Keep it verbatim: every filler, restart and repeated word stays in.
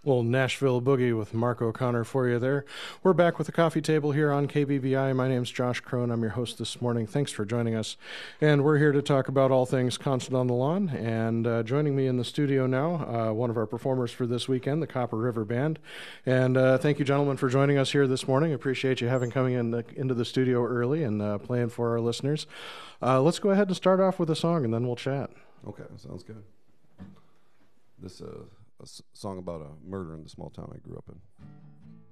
Little Nashville Boogie with Mark O'Connor for you there. We're back with the coffee table here on K B V I. My name's Josh Crone. I'm your host this morning. Thanks for joining us. And we're here to talk about all things Concert on the Lawn. And uh, joining me in the studio now, uh, one of our performers for this weekend, the Copper River Band. And uh, thank you, gentlemen, for joining us here this morning. Appreciate you having coming in the, into the studio early and uh, playing for our listeners. Uh, let's go ahead and start off with a song, and then we'll chat. Okay, sounds good. This uh. a song about a murder in the small town I grew up in.